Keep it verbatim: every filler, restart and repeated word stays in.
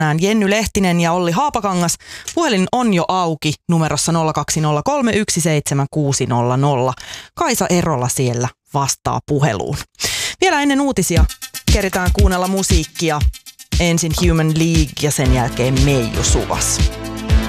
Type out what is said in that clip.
tänään Jenny Lehtinen ja Olli Haapakangas. Puhelin on jo auki numerossa nolla kaksi nolla kolme yksi seitsemän kuusi nolla nolla. Kaisa Erola siellä vastaa puheluun. Vielä ennen uutisia keritään kuunnella musiikkia. Ensin Human League ja sen jälkeen Meiju Suvas.